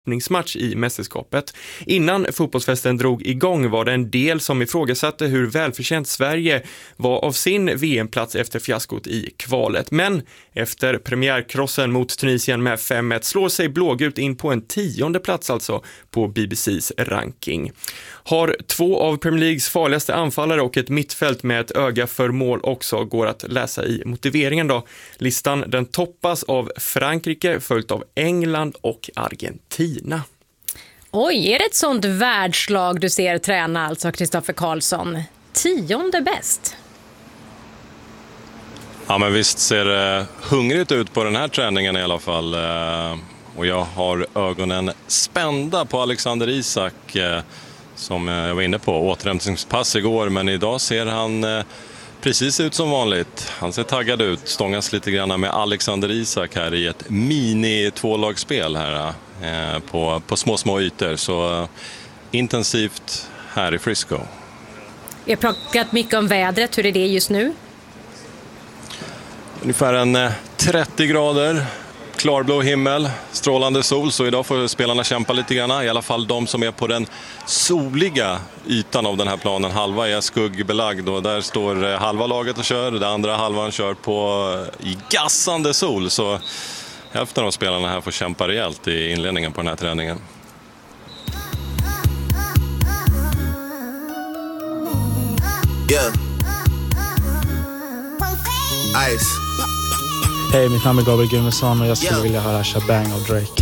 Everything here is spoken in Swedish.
match i mästerskapet. Innan fotbollsfesten drog igång var det en del som ifrågasatte hur välförtjänt Sverige var av sin VM-plats efter fiaskot i kvalet. Men efter premiärkrossen mot Tunisien med 5-1 slår sig blågult in på en 10:e plats alltså på BBCs ranking. Har 2 av Premier Leagues farligaste anfallare och ett mittfält med ett öga för mål också, går att läsa i motiveringen då. Listan den toppas av Frankrike följt av England och Argentina. Oj, är det ett sånt världslag du ser träna alltså, Kristoffer Karlsson? 10:e bäst. Ja, men visst ser det hungrigt ut på den här träningen i alla fall. Och jag har ögonen spända på Alexander Isak som jag var inne på. Återhämtningspass igår, men idag ser han precis ut som vanligt. Han ser taggad ut, stångas lite grann med Alexander Isak här i ett mini-tvålagsspel här på små ytor. Så intensivt här i Frisco. Vi har pratat mycket om vädret, hur är det just nu? Ungefär en 30 grader, klarblå himmel, strålande sol. Så idag får spelarna kämpa lite grann. I alla fall de som är på den soliga ytan av den här planen. Halva är skuggbelagd och där står halva laget och kör. Den andra halvan kör i gassande sol. Så hälften av spelarna här får kämpa rejält i inledningen på den här träningen. Yeah. Ice. Hej, mitt namn är Gabriel Gumesson och jag skulle vilja höra Shabang av Drake.